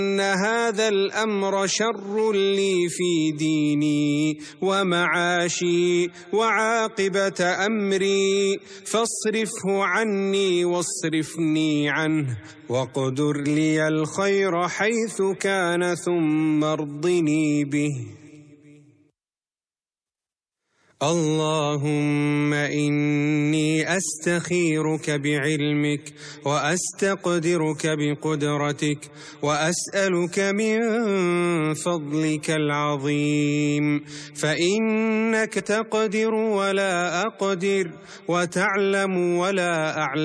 إن هذا الأمر شر لي في ديني ومعاشي وعاقبة أمري، فاصرفه عني واصرفني عنه، واقدر لي الخير حيث كان ثم ارضني به. اللهم إني أستخيرك بعلمك وأستقدرك بقدرتك، وأسألك من فضلك العظيم، فإنك تقدر ولا أقدر، وتعلم ولا أعلم.